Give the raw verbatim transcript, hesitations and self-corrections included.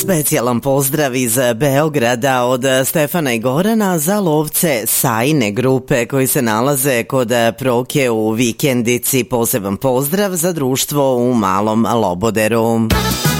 Specijalan pozdrav iz Beograda od Stefana i Gorana za lovce Sajne grupe koji se nalaze kod Proke u Vikendici. Poseban pozdrav za društvo u Malom Loboderu.